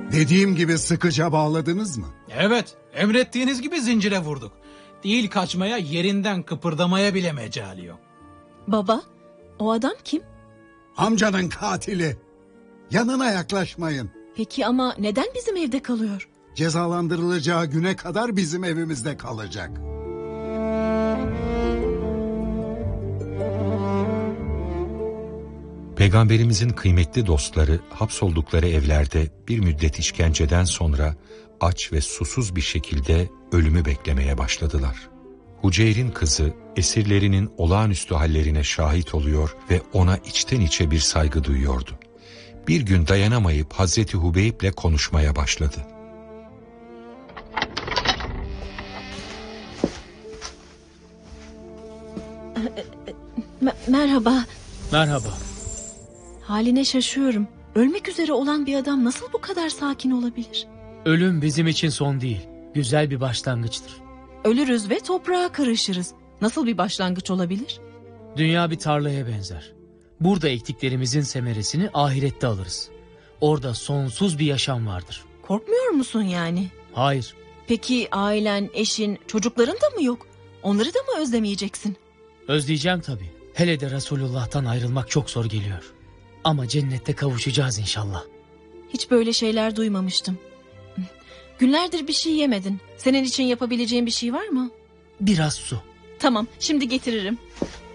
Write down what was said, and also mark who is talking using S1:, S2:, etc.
S1: Dediğim gibi sıkıca bağladınız mı?
S2: Evet, emrettiğiniz gibi zincire vurduk. Değil kaçmaya, yerinden kıpırdamaya bile mecali yok.
S3: Baba, o adam kim?
S1: Amcanın katili. Yanına yaklaşmayın.
S3: Peki ama neden bizim evde kalıyor?
S1: Cezalandırılacağı güne kadar bizim evimizde kalacak.
S4: Peygamberimizin kıymetli dostları hapsoldukları evlerde bir müddet işkenceden sonra aç ve susuz bir şekilde ölümü beklemeye başladılar. Huceyr'in kızı esirlerinin olağanüstü hallerine şahit oluyor ve ona içten içe bir saygı duyuyordu. Bir gün dayanamayıp Hazreti Hubeyb'le konuşmaya başladı.
S3: Merhaba.
S5: Merhaba.
S3: Haline şaşıyorum. Ölmek üzere olan bir adam nasıl bu kadar sakin olabilir?
S5: Ölüm bizim için son değil. Güzel bir başlangıçtır.
S3: Ölürüz ve toprağa karışırız. Nasıl bir başlangıç olabilir?
S5: Dünya bir tarlaya benzer. Burada ektiklerimizin semeresini ahirette alırız. Orada sonsuz bir yaşam vardır.
S3: Korkmuyor musun yani?
S5: Hayır.
S3: Peki ailen, eşin, çocukların da mı yok? Onları da mı özlemeyeceksin?
S5: Özleyeceğim tabii. Hele de Resulullah'tan ayrılmak çok zor geliyor. Ama cennette kavuşacağız inşallah.
S3: Hiç böyle şeyler duymamıştım. Günlerdir bir şey yemedin. Senin için yapabileceğim bir şey var mı?
S5: Biraz su.
S3: Tamam, şimdi getiririm.